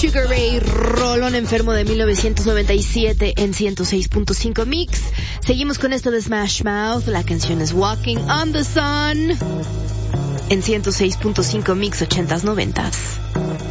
Sugar Ray, rolón enfermo de 1997 en 106.5 Mix. Seguimos con esto de Smash Mouth, la canción es Walking on the Sun en 106.5 Mix 80s 90s.